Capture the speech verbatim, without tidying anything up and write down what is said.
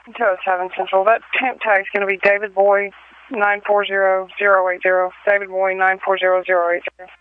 Two oh seven Central. That temp tag's going to be David Boy nine four zero zero eight zero. David Boy nine four zero zero eight zero.